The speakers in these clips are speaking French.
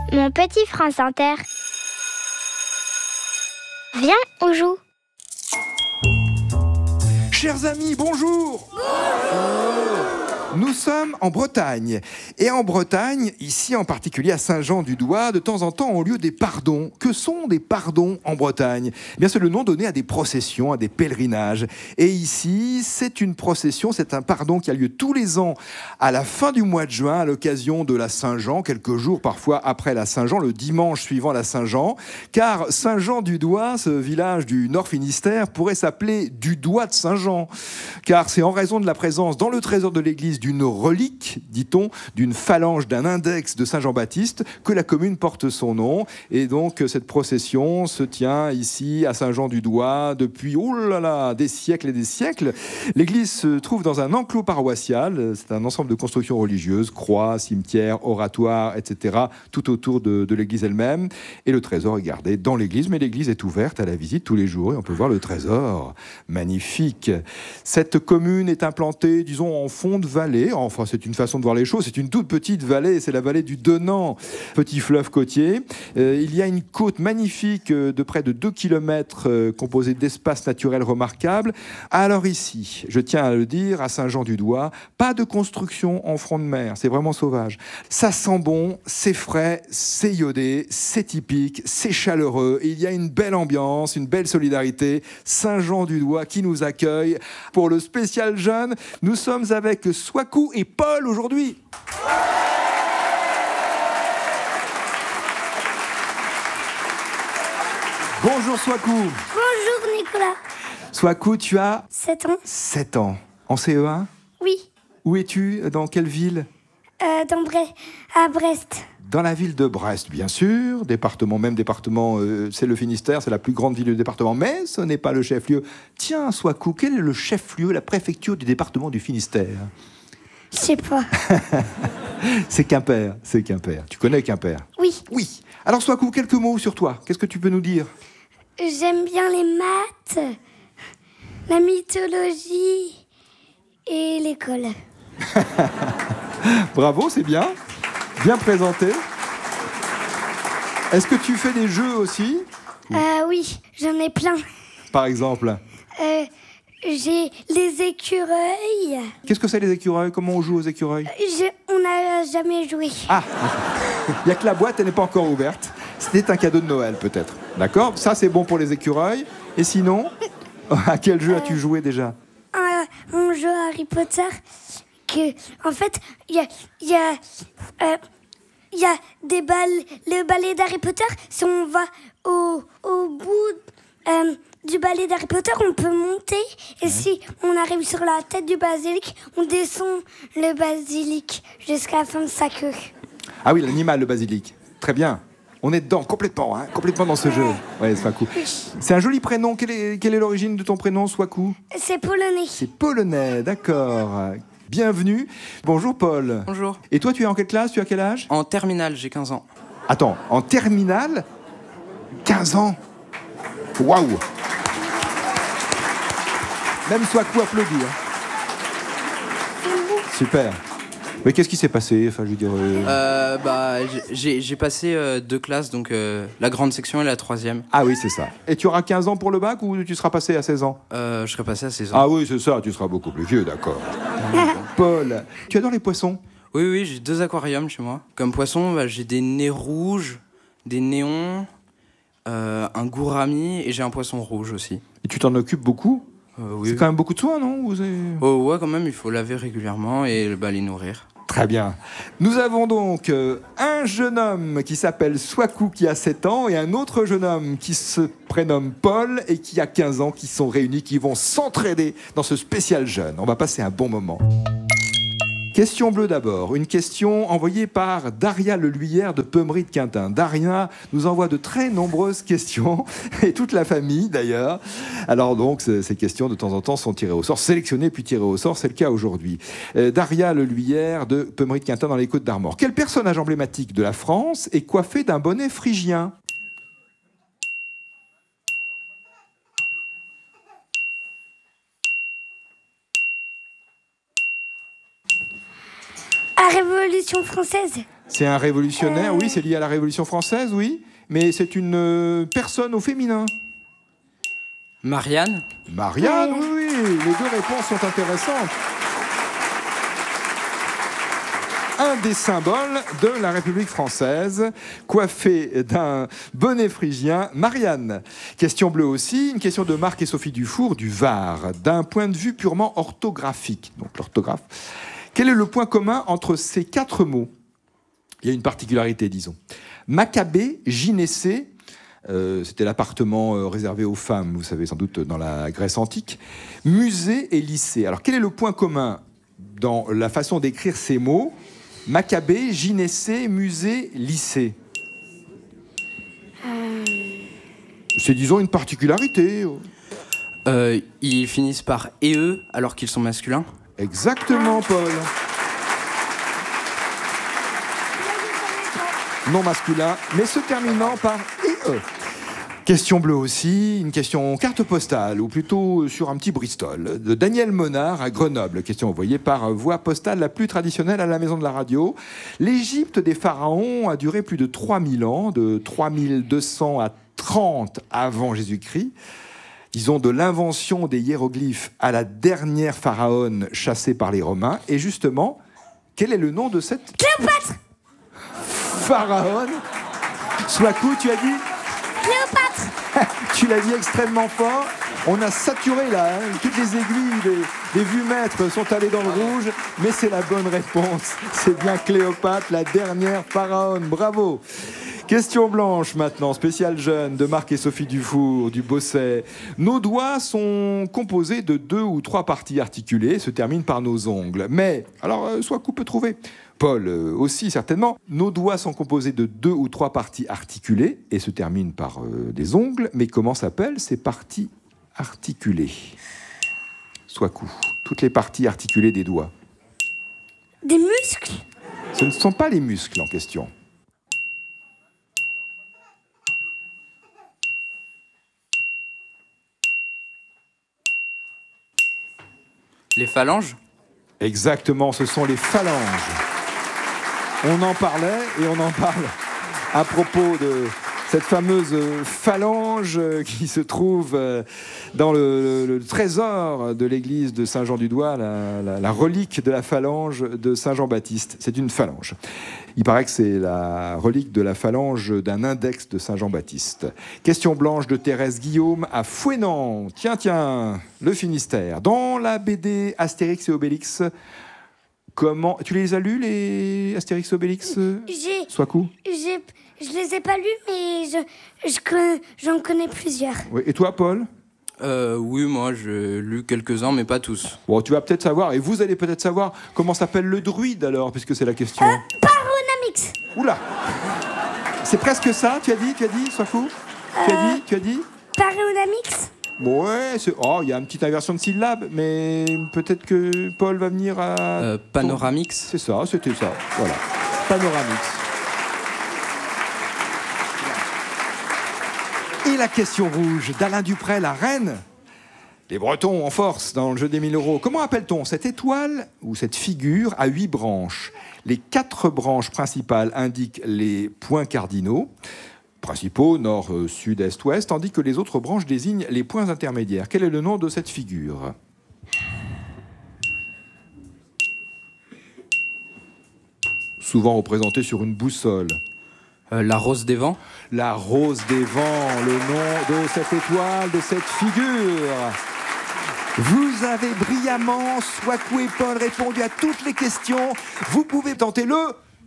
Mon petit France Inter. Viens, on joue. Chers amis, bonjour. Nous sommes en Bretagne. Et en Bretagne, ici en particulier à Saint-Jean-du-Doigt, de temps en temps ont lieu des pardons. Que sont des pardons en Bretagne ? Eh bien, c'est le nom donné à des processions, à des pèlerinages. Et ici, c'est une procession, c'est un pardon qui a lieu tous les ans à la fin du mois de juin, à l'occasion de la Saint-Jean, quelques jours parfois après la Saint-Jean, le dimanche suivant la Saint-Jean. Car Saint-Jean-du-Doigt, ce village du Nord Finistère, pourrait s'appeler du doigt de Saint-Jean. Car c'est en raison de la présence dans le trésor de l'église d'une relique, dit-on, d'une phalange, d'un index de Saint-Jean-Baptiste, que la commune porte son nom. Et donc, cette procession se tient ici, à Saint-Jean-du-Doigt, depuis, des siècles et des siècles. L'église se trouve dans un enclos paroissial. C'est un ensemble de constructions religieuses, croix, cimetières, oratoires, etc., tout autour de l'église elle-même. Et le trésor est gardé dans l'église, mais l'église est ouverte à la visite tous les jours et on peut voir le trésor. Magnifique. Cette commune est implantée, disons, en fond de vallée. Enfin, c'est une façon de voir les choses. C'est une toute petite vallée. C'est la vallée du Donant, petit fleuve côtier. Il y a une côte magnifique de près de 2 km composée d'espaces naturels remarquables. Alors ici, je tiens à le dire, à Saint-Jean-du-Doigt, pas de construction en front de mer. C'est vraiment sauvage. Ça sent bon, c'est frais, c'est iodé, c'est typique, c'est chaleureux. Il y a une belle ambiance, une belle solidarité. Saint-Jean-du-Doigt qui nous accueille pour le spécial jeune. Nous sommes avec Swakou et Paul aujourd'hui. Bonjour Swakou. Bonjour Nicolas. Swakou, tu as 7 ans. 7 ans. En CE1 ? Oui, Où es-tu ? Dans quelle ville ? à Brest. Dans la ville de Brest, bien sûr. Département, c'est le Finistère, c'est la plus grande ville du département, mais ce n'est pas le chef-lieu. Tiens, Swakou, quel est le chef-lieu, la préfecture du département du Finistère ? Je sais pas. C'est Quimper. Tu connais Quimper ? Oui, Oui. Alors Swakou, quelques mots sur toi. Qu'est-ce que tu peux nous dire ? j'aime bien les maths, la mythologie et l'école. Bravo, c'est bien. Bien présenté. Est-ce que tu fais des jeux aussi ? Oui, j'en ai plein. Par exemple ? J'ai les écureuils. Qu'est-ce que c'est les écureuils ? Comment on joue aux écureuils ? On n'a jamais joué. Ah, il n'y a que la boîte, elle n'est pas encore ouverte. C'était un cadeau de Noël, peut-être. D'accord ? Ça, c'est bon pour les écureuils. Et sinon, à quel jeu as-tu joué déjà ? Un jeu Harry Potter. En fait, il y a des balles. Le balai d'Harry Potter, si on va au bout du balai d'Harry Potter, on peut monter. Et si on arrive sur la tête du basilic, on descend le basilic jusqu'à la fin de sa queue. Ah oui, l'animal, le basilic. Très bien. On est dedans, complètement dans ce jeu. Ouais, Swakou. C'est un joli prénom. Quelle est l'origine de ton prénom, Swakou ? C'est polonais. C'est polonais, d'accord. Bienvenue. Bonjour Paul. Bonjour. Et toi, tu es en quelle classe ? Tu as quel âge ? En terminale, j'ai 15 ans. Attends, en terminale ? 15 ans ? Waouh ! Même Swakou applaudit. Super. Mais qu'est-ce qui s'est passé ? Enfin, je veux dire. J'ai passé 2 classes, donc la grande section et la 3e. Ah oui, c'est ça. Et tu auras 15 ans pour le bac ou tu seras passé à 16 ans ? Je serai passé à 16 ans. Ah oui, c'est ça, tu seras beaucoup plus vieux, d'accord. Paul, tu adores les poissons ? Oui, j'ai 2 aquariums chez moi. Comme poisson, j'ai des nez rouges, des néons, un gourami et j'ai un poisson rouge aussi. Et tu t'en occupes beaucoup ? Oui. C'est quand même beaucoup de soins, non ? Oh, ouais, quand même, il faut laver régulièrement et les nourrir. Très bien. Nous avons donc un jeune homme qui s'appelle Swakou qui a 7 ans et un autre jeune homme qui se prénomme Paul et qui a 15 ans qui sont réunis, qui vont s'entraider dans ce spécial jeune. On va passer un bon moment. Question bleue d'abord, une question envoyée par Daria Leluyère de Pemery de Quintin. Daria nous envoie de très nombreuses questions, et toute la famille d'ailleurs. Alors donc, ces questions de temps en temps sont tirées au sort, sélectionnées puis tirées au sort, c'est le cas aujourd'hui. Daria Leluyère de Pemery de Quintin dans les Côtes-d'Armor. Quel personnage emblématique de la France est coiffé d'un bonnet phrygien ? À Révolution française. C'est un révolutionnaire, oui, c'est lié à la Révolution française, oui. Mais c'est une personne au féminin. Marianne. Marianne, oui, les deux réponses sont intéressantes. Un des symboles de la République française, coiffée d'un bonnet phrygien, Marianne. Question bleue aussi, une question de Marc et Sophie Dufour du Var. D'un point de vue purement orthographique, donc l'orthographe, quel est le point commun entre ces 4 mots? Il y a une particularité, disons. Maccabée, gynécée, c'était l'appartement réservé aux femmes, vous savez sans doute, dans la Grèce antique. Musée et lycée. Alors quel est le point commun dans la façon d'écrire ces mots? Maccabée, gynécée, musée, lycée. C'est, disons, une particularité. Ils finissent par EE alors qu'ils sont masculins. Exactement, Paul. Non masculin, mais se terminant par EE. Question bleue aussi, une question carte postale, ou plutôt sur un petit Bristol, de Daniel Monard à Grenoble. Question envoyée par voie postale la plus traditionnelle à la maison de la radio. L'Égypte des pharaons a duré plus de 3000 ans, de 3200 à 30 avant Jésus-Christ. Disons de l'invention des hiéroglyphes à la dernière pharaone chassée par les Romains. Et justement, quel est le nom de cette... Cléopâtre. Pharaone. Swakou, tu as dit? Cléopâtre. Tu l'as dit extrêmement fort. On a saturé là, hein. Toutes les aiguilles des vumètres sont allées dans le rouge, mais c'est la bonne réponse. C'est bien Cléopâtre, la dernière pharaone. Bravo. Question blanche maintenant, spéciale jeune, de Marc et Sophie Dufour, du Bosset. Nos doigts sont composés de 2 ou 3 parties articulées et se terminent par nos ongles. Mais, alors, Swakou peut trouver. Paul aussi, certainement. Nos doigts sont composés de 2 ou 3 parties articulées et se terminent par des ongles. Mais comment s'appellent ces parties articulées? Swakou, toutes les parties articulées des doigts. Des muscles. Ce ne sont pas les muscles en question. Les phalanges. Exactement, ce sont les phalanges. On en parlait et on en parle à propos de cette fameuse phalange qui se trouve dans le trésor de l'église de Saint-Jean-du-Doigt, la relique de la phalange de Saint-Jean-Baptiste. C'est une phalange. Il paraît que c'est la relique de la phalange d'un index de Saint-Jean-Baptiste. Question blanche de Thérèse Guillaume à Fouesnant. Tiens, le Finistère. Dans la BD Astérix et Obélix, comment... Tu les as lus, les Astérix et Obélix, Swakou? Je les ai pas lus, mais j'en connais plusieurs. Oui. Et toi, Paul? Oui, moi, j'ai lu quelques-uns, mais pas tous. Bon, tu vas peut-être savoir, et vous allez peut-être savoir, comment s'appelle le druide, alors, puisque c'est la question. Paronamix. Oula. C'est presque ça, tu as dit, Swakou? Tu as dit Paronamix. Ouais, il y a une petite inversion de syllabes, mais peut-être que Paul va venir à... Panoramix. C'est ça, c'était ça, voilà. Panoramix. Et la question rouge d'Alain Dupré, la reine. Les Bretons en force dans le jeu des 1000 euros. Comment appelle-t-on cette étoile ou cette figure à 8 branches? Les 4 branches principales indiquent les points cardinaux principaux, nord, sud, est, ouest, tandis que les autres branches désignent les points intermédiaires. Quel est le nom de cette figure? Souvent représentée sur une boussole. La rose des vents. La rose des vents, le nom de cette étoile, de cette figure. Vous avez brillamment, Swakou et Paul, répondu à toutes les questions. Vous pouvez tenter le...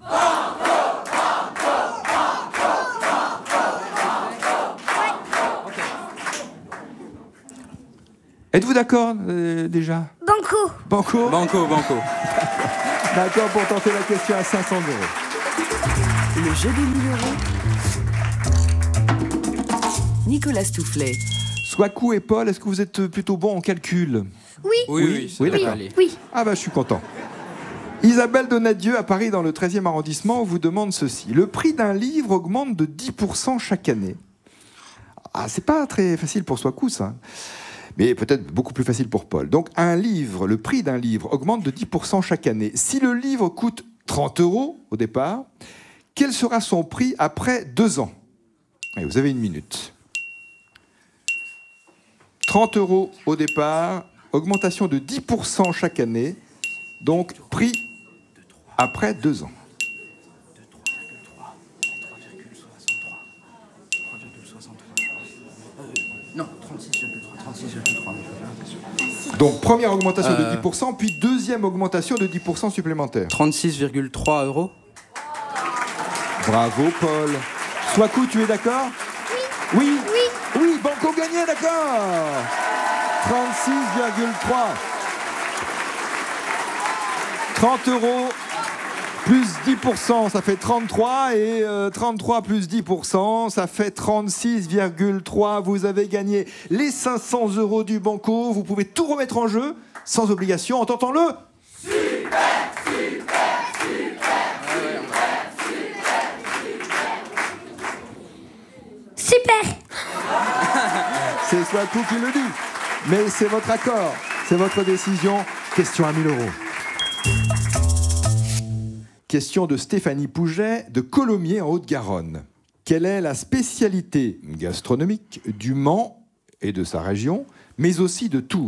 Êtes-vous d'accord déjà? Banco. Banco. D'accord pour tenter la question à 500 €. Le jeu des 1000 €. Nicolas Stoufflet. Swakou et Paul, est-ce que vous êtes plutôt bons en calcul? Oui, ça devrait aller. Oui. Ah bah je suis content. Isabelle Donadieu à Paris dans le 13e arrondissement vous demande ceci. Le prix d'un livre augmente de 10% chaque année. Ah, c'est pas très facile pour Swakou ça. Mais peut-être beaucoup plus facile pour Paul. Donc le prix d'un livre augmente de 10% chaque année. Si le livre coûte 30 € au départ. Quel sera son prix après 2 ans? Et vous avez 1 minute. 30 € au départ, augmentation de 10% chaque année, donc prix après 2 ans. Non, 36,3. Donc première augmentation de 10%, puis deuxième augmentation de 10% supplémentaire. 36,3 €. Bravo Paul. Swakou, tu es d'accord? Oui. Oui, Banco gagné, d'accord. 36,3. 30 € plus 10%, ça fait 33. Et 33 plus 10%, ça fait 36,3. Vous avez gagné les 500 € du Banco. Vous pouvez tout remettre en jeu, sans obligation. Entendons-le. Super. C'est Swakou qui le dit. Mais c'est votre accord, c'est votre décision. Question à 1 000 €. Question de Stéphanie Pouget de Colomiers en Haute-Garonne. Quelle est la spécialité gastronomique du Mans et de sa région, mais aussi de Tours?